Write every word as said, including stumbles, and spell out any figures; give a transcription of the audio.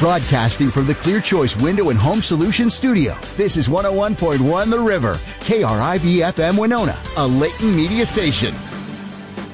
Broadcasting from the Clear Choice Window and Home Solutions studio, this is one oh one point one The River, K R I V F M Winona, a Layton media station.